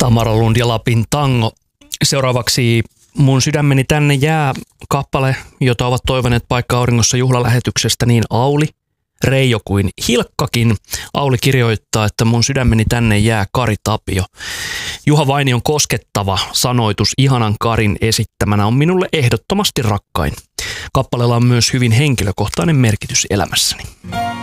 Tamara Lund ja Lapin tango. Seuraavaksi Mun sydämeni tänne jää -kappale, jota ovat toivoneet Paikka Auringossa juhlalähetyksestä niin Auli, Reijo kuin Hilkkakin. Auli kirjoittaa, että mun sydämeni tänne jää Kari Tapio. Juha Vainion koskettava sanoitus ihanan Karin esittämänä on minulle ehdottomasti rakkain. Kappaleella on myös hyvin henkilökohtainen merkitys elämässäni.